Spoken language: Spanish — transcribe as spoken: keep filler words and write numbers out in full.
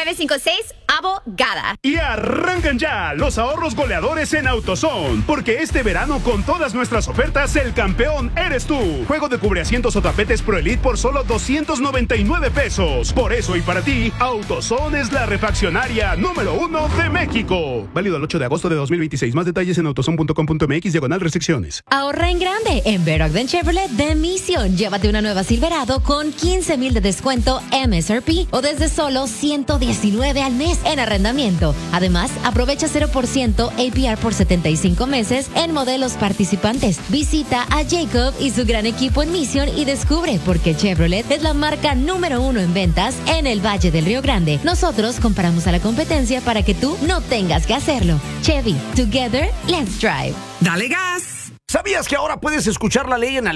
nueve cinco seis, abogada. Y arrancan ya los ahorros goleadores en AutoZone, porque este verano con todas nuestras ofertas el campeón eres tú. Juego de cubreasientos o tapetes Pro Elite por solo doscientos noventa y nueve pesos. Por eso y para ti, AutoZone es la refaccionaria número uno de México. Válido el ocho de agosto de dos mil veintiséis. Más detalles en autozone punto com punto mx diagonal restricciones. Ahorra en grande en Beragden Chevrolet de Mission. Llévate una nueva Silverado con quince mil de descuento M S R P o desde solo ciento diecinueve al mes en arrendamiento. Además, aprovecha cero por ciento A P R por setenta y cinco meses en modelos participantes. Visita a Jacob y su gran equipo en Mission y descubre por qué Chevrolet es la marca número uno en ventas en el Valle del Río Grande. Nosotros comparamos a la competencia para que tú no tengas que hacerlo. Chevy, together, let's drive. Dale gas. ¿Sabías que ahora puedes escuchar la ley en